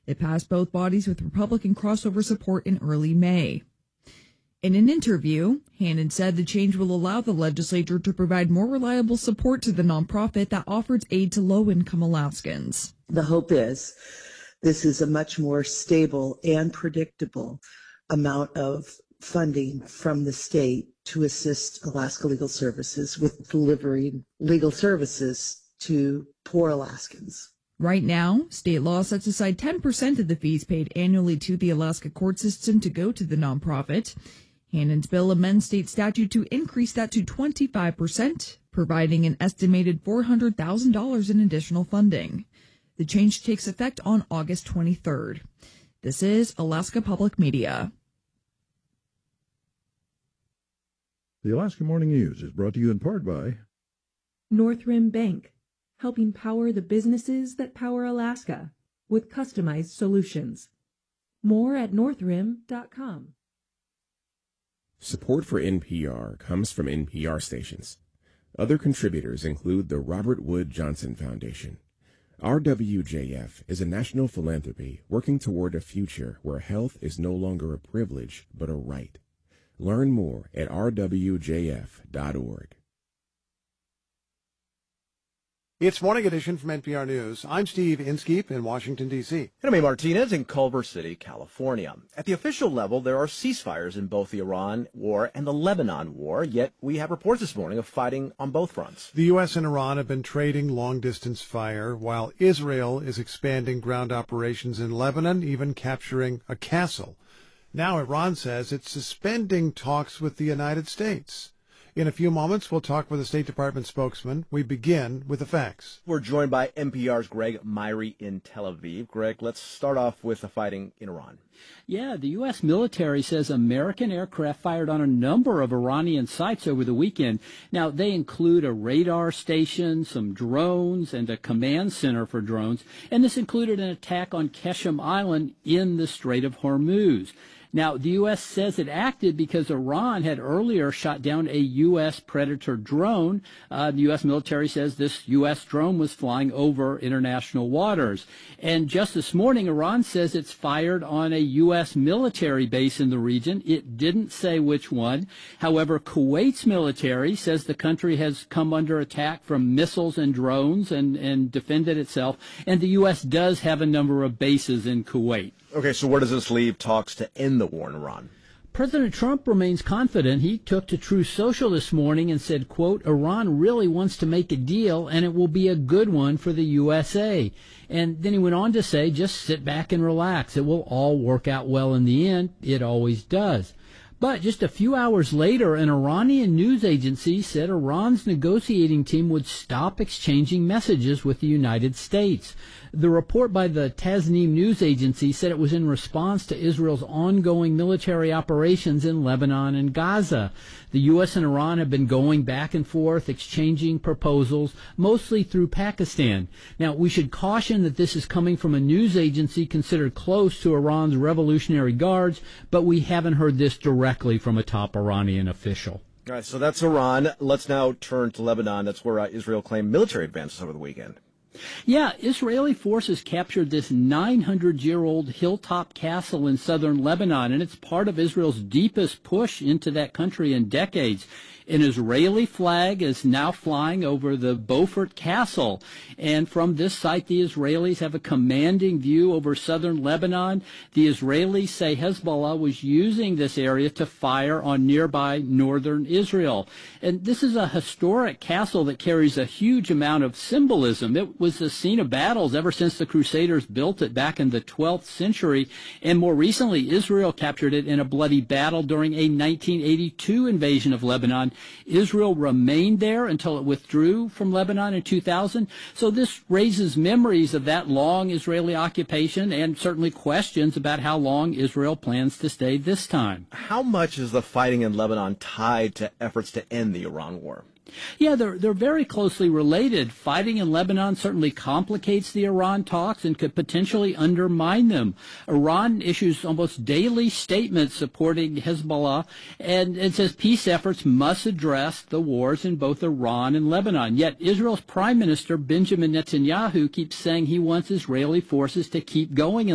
It passed both bodies with Republican crossover support in early May. In an interview, Hannan said the change will allow the legislature to provide more reliable support to the nonprofit that offers aid to low-income Alaskans. The hope is this is a much more stable and predictable amount of funding from the state to assist Alaska Legal Services with delivering legal services to poor Alaskans. Right now, state law sets aside 10% of the fees paid annually to the Alaska court system to go to the nonprofit. Hannan's bill amends state statute to increase that to 25%, providing an estimated $400,000 in additional funding. The change takes effect on August 23rd. This is Alaska Public Media. The Alaska Morning News is brought to you in part by North Rim Bank, helping power the businesses that power Alaska with customized solutions. More at northrim.com. Support for NPR comes from NPR stations. Other contributors include the Robert Wood Johnson Foundation. RWJF is a national philanthropy working toward a future where health is no longer a privilege but a right. Learn more at rwjf.org. It's Morning Edition from NPR News. I'm Steve Inskeep in Washington, D.C. And I'm Martinez in Culver City, California. At the official level, there are ceasefires in both the Iran war and the Lebanon war, yet we have reports this morning of fighting on both fronts. The U.S. and Iran have been trading long-distance fire, while Israel is expanding ground operations in Lebanon, even capturing a castle. Now Iran says it's suspending talks with the United States. In a few moments, we'll talk with a State Department spokesman. We begin with the facts. We're joined by NPR's Greg Myrie in Tel Aviv. Greg, let's start off with the fighting in Iran. Yeah, the U.S. military says American aircraft fired on a number of Iranian sites over the weekend. Now, they include a radar station, some drones, and a command center for drones. And this included an attack on Keshem Island in the Strait of Hormuz. Now, the U.S. says it acted because Iran had earlier shot down a U.S. Predator drone. The U.S. military says this U.S. drone was flying over international waters. And just this morning, Iran says it's fired on a U.S. military base in the region. It didn't say which one. However, Kuwait's military says the country has come under attack from missiles and drones and defended itself. And the U.S. does have a number of bases in Kuwait. Okay, so where does this leave talks to end the war in Iran? President Trump remains confident. He took to Truth Social this morning and said, quote, Iran really wants to make a deal, and it will be a good one for the USA. And then he went on to say, just sit back and relax. It will all work out well in the end. It always does. But just a few hours later, an Iranian news agency said Iran's negotiating team would stop exchanging messages with the United States. The report by the Tasnim news agency said it was in response to Israel's ongoing military operations in Lebanon and Gaza. The U.S. and Iran have been going back and forth, exchanging proposals, mostly through Pakistan. Now, we should caution that this is coming from a news agency considered close to Iran's Revolutionary Guards, but we haven't heard this directly from a top Iranian official. All right, so that's Iran. Let's now turn to Lebanon. That's where Israel claimed military advances over the weekend. Yeah, Israeli forces captured this 900-year-old hilltop castle in southern Lebanon, and it's part of Israel's deepest push into that country in decades. An Israeli flag is now flying over the Beaufort Castle, and from this site, the Israelis have a commanding view over southern Lebanon. The Israelis say Hezbollah was using this area to fire on nearby northern Israel. And this is a historic castle that carries a huge amount of symbolism. It was the scene of battles ever since the Crusaders built it back in the 12th century, and more recently, Israel captured it in a bloody battle during a 1982 invasion of Lebanon. Israel remained there until it withdrew from Lebanon in 2000. So this raises memories of that long Israeli occupation and certainly questions about how long Israel plans to stay this time. How much is the fighting in Lebanon tied to efforts to end the Iran war? Yeah, they're very closely related. Fighting in Lebanon certainly complicates the Iran talks and could potentially undermine them. Iran issues almost daily statements supporting Hezbollah, and it says peace efforts must address the wars in both Iran and Lebanon. Yet Israel's Prime Minister Benjamin Netanyahu keeps saying he wants Israeli forces to keep going in